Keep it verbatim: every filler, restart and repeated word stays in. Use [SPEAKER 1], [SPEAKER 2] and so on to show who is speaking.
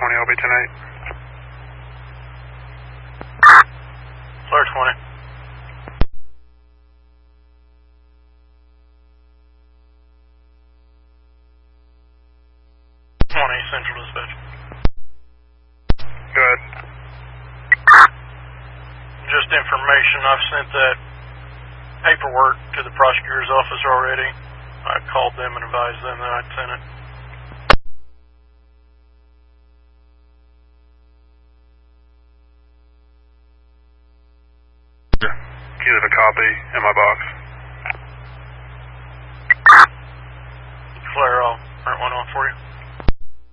[SPEAKER 1] twenty, L B ten eight.
[SPEAKER 2] Flare twenty. twenty, Central Dispatch.
[SPEAKER 1] Go ahead.
[SPEAKER 2] Just information, I've sent that paperwork to the prosecutor's office already. I called them and advised them that I'd sent it.
[SPEAKER 1] Do you have a copy in my box?